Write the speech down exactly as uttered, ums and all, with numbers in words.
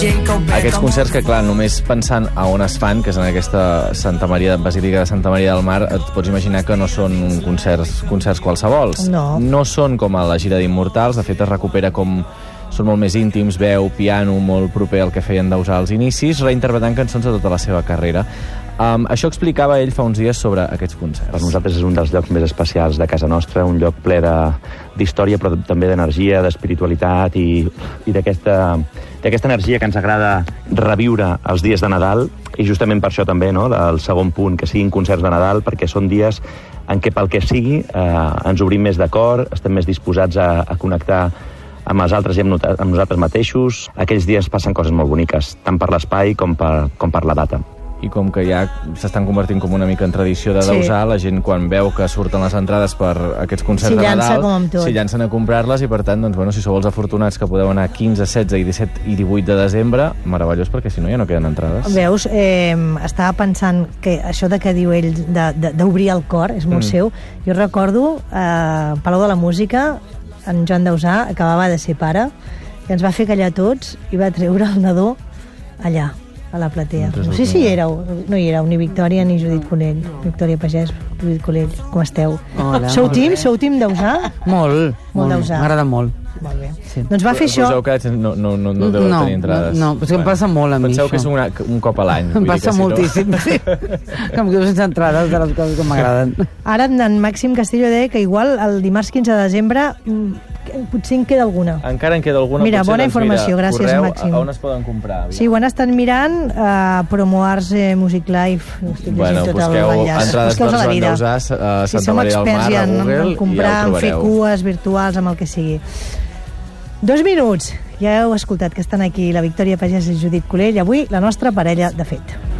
Aquests concerts que, clar, només pensant a on es fan, que és en aquesta Santa Maria, Basílica de Santa Maria del Mar, et pots imaginar que no són concerts, concerts qualsevols. No. No són com a la gira d'Immortals, de fet es recupera com... Són molt més íntims, veu, piano, molt proper al que feien Dausà als inicis, reinterpretant cançons de tota la seva carrera. Um, això explicava ell fa uns dies sobre aquests concerts. Per nosaltres és un dels llocs més especials de casa nostra, un lloc ple d'història, però també d'energia, d'espiritualitat i, i d'aquesta energia que ens agrada reviure els dies de Nadal, i justament per això també, no?, el segon punt, que siguin concerts de Nadal, perquè són dies en què, pel que sigui, eh, ens obrim més de cor, estem més disposats a, a connectar amb els altres i amb, amb nosaltres mateixos. Aquells dies passen coses molt boniques, tant per l'espai com per, com per la data. I com que ja s'estan convertint com una mica en tradició de Dausà, sí. La gent quan veu que surten les entrades per aquests concerts de Nadal s'hi llancen a comprar-les, i per tant, doncs, bueno, si sou els afortunats que podeu anar quinze, setze, i disset i divuit de desembre, meravellós, perquè si no ja no queden entrades. Veus, eh, estava pensant que això de que diu ell d'obrir el cor és molt mm. seu. Jo recordo eh, Palau de la Música, en Joan Dausà acabava de ser pare i ens va fer callar tots i va treure el nadó allà, a la platea. No sé si hi éreu, no hi éreu, ni Victòria ni Judit Conell. Victòria Pagès, Judit Conell, com esteu? Hola, sou team? Sou team Dausà? Molt, molt, Dausà. M'agrada molt. Molt bé. Sí. Doncs va fer això... Us heu quedat, no, no, no, no deu no, tenir entrades. No, no, però em passa molt a mi, Penseu això. que és una, un cop a l'any. Em passa moltíssim, no... sí. Que em quedo sense entrades de les coses que m'agraden. Ara en Màxim Castillo deia que igual el dimarts quinze de desembre potser en queda alguna. Encara en queda alguna. Mira, potser, bona doncs, informació, mira, gràcies, correu, Màxim. A on es poden comprar? Aviam. Sí, ho han estat mirant a uh, Promoars eh, Music Live. Estic bueno, tot busqueu entrades per Joan Dausà, a si Santa Maria del Mar, a Google, en comprar, i ja ho en fer trobareu. cues virtuals, amb el que sigui. Dos minuts. Ja heu escoltat que estan aquí la Victòria Pagès i Judit Conell, avui la nostra parella de fet.